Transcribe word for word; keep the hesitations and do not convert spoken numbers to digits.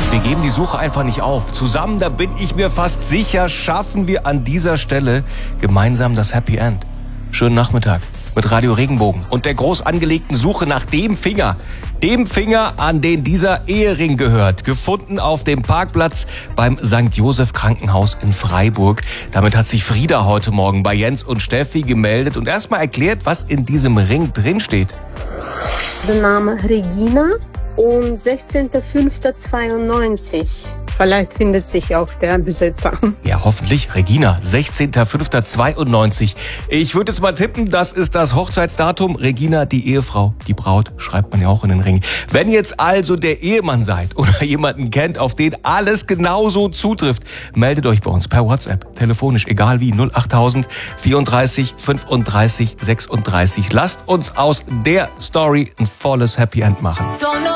Wir geben die Suche einfach nicht auf. Zusammen, da bin ich mir fast sicher, schaffen wir an dieser Stelle gemeinsam das Happy End. Schönen Nachmittag mit Radio Regenbogen und der groß angelegten Suche nach dem Finger. Dem Finger, an den dieser Ehering gehört. Gefunden auf dem Parkplatz beim Sankt Joseph Krankenhaus in Freiburg. Damit hat sich Frieda heute Morgen bei Jens und Steffi gemeldet und erstmal erklärt, was in diesem Ring drinsteht. Der Name Regina und sechzehnter fünfter zweiundneunzig. Vielleicht findet sich auch der Besitzer. Ja, hoffentlich. Regina, sechzehnter fünfter zweiundneunzig. Ich würde jetzt mal tippen, das ist das Hochzeitsdatum. Regina, die Ehefrau, die Braut, schreibt man ja auch in den Ring. Wenn jetzt also der Ehemann seid oder jemanden kennt, auf den alles genauso zutrifft, meldet euch bei uns per WhatsApp, telefonisch, egal wie, null achttausend vierunddreißig fünfunddreißig sechsunddreißig. Lasst uns aus der Story ein volles Happy End machen.